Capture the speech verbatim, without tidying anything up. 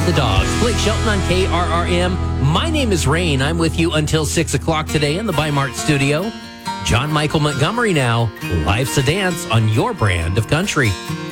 the Dogs. Blake Shelton on K R R M. My name is Rain. I'm with you until six o'clock today in the Bi-Mart studio. John Michael Montgomery now. Life's a Dance on your brand of country.